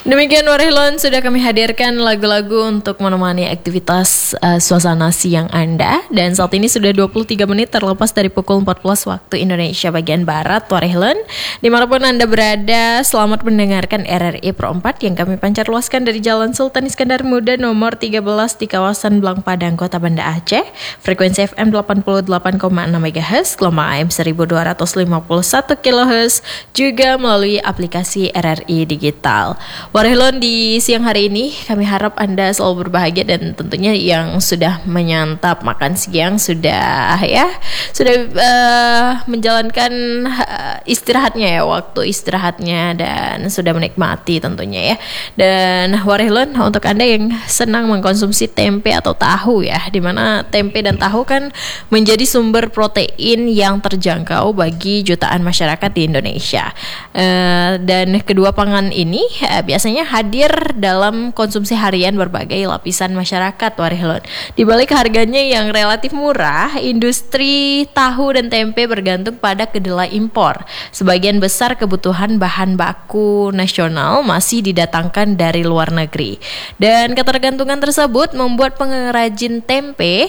Demikian Warhilon, sudah kami hadirkan lagu-lagu untuk menemani aktivitas suasana siang Anda. Dan saat ini sudah 23 menit terlepas dari pukul 14 waktu Indonesia bagian Barat. Warhilon, dimanapun Anda berada, selamat mendengarkan RRI Pro 4 yang kami pancar luaskan dari Jalan Sultan Iskandar Muda nomor 13 di kawasan Blang Padang, Kota Banda Aceh. Frekuensi FM 88,6 MHz, gelombang AM 1251 kHz, juga melalui aplikasi RRI Digital. Warhilon, di siang hari ini kami harap Anda selalu berbahagia dan tentunya yang sudah menyantap makan siang sudah menjalankan istirahatnya ya, waktu istirahatnya, dan sudah menikmati tentunya ya. Dan Warhilon, untuk Anda yang senang mengkonsumsi tempe atau tahu ya, dimana tempe dan tahu kan menjadi sumber protein yang terjangkau bagi jutaan masyarakat di Indonesia. Dan kedua pangan ini biasanya hadir dalam konsumsi harian berbagai lapisan masyarakat, Warhilon. Di balik harganya yang relatif murah, industri tahu dan tempe bergantung pada kedelai impor. Sebagian besar kebutuhan bahan baku nasional masih didatangkan dari luar negeri. Dan ketergantungan tersebut membuat pengrajin tempe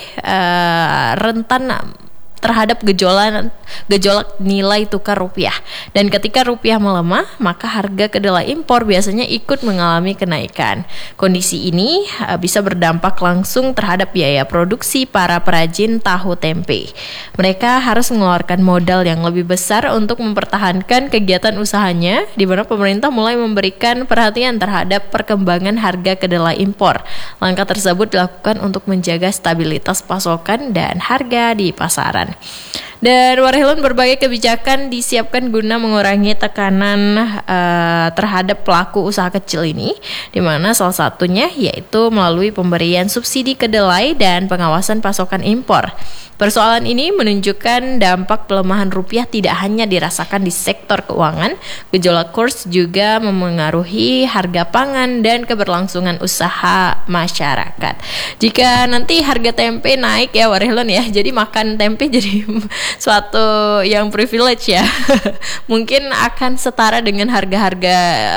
rentan terhadap gejolak nilai tukar rupiah. Dan ketika rupiah melemah, maka harga kedelai impor biasanya ikut mengalami kenaikan. Kondisi ini bisa berdampak langsung terhadap biaya produksi para perajin tahu tempe. Mereka harus mengeluarkan modal yang lebih besar untuk mempertahankan kegiatan usahanya, di mana pemerintah mulai memberikan perhatian terhadap perkembangan harga kedelai impor. Langkah tersebut dilakukan untuk menjaga stabilitas pasokan dan harga di pasaran. Dan Warhilon, berbagai kebijakan disiapkan guna mengurangi tekanan terhadap pelaku usaha kecil ini, di mana salah satunya yaitu melalui pemberian subsidi kedelai dan pengawasan pasokan impor. Persoalan ini menunjukkan dampak pelemahan rupiah tidak hanya dirasakan di sektor keuangan, gejolak kurs juga memengaruhi harga pangan dan keberlangsungan usaha masyarakat. Jika nanti harga tempe naik ya Warhilon ya, jadi makan tempe jadi suatu yang privilege ya. Mungkin akan setara dengan harga-harga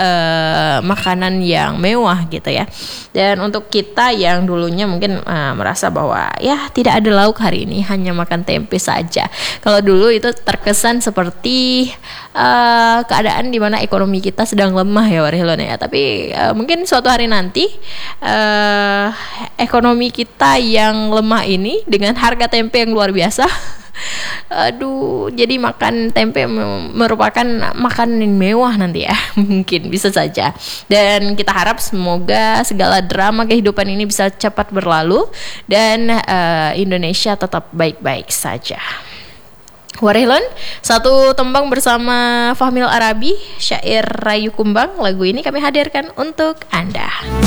makanan yang mewah gitu ya. Dan untuk kita yang dulunya mungkin merasa bahwa ya tidak ada lauk hari ini, hanya makan tempe saja. Kalau dulu itu terkesan seperti keadaan di mana ekonomi kita sedang lemah ya Warhilon ya. Tapi mungkin suatu hari nanti ekonomi kita yang lemah ini dengan harga tempe yang luar biasa, jadi makan tempe merupakan makanan yang mewah nanti ya. Mungkin bisa saja. Dan kita harap semoga segala drama kehidupan ini bisa cepat berlalu dan Indonesia tetap baik-baik saja. Warhilon, satu tembang bersama Fahmil Arabi, syair Rayu Kumbang. Lagu ini kami hadirkan untuk Anda.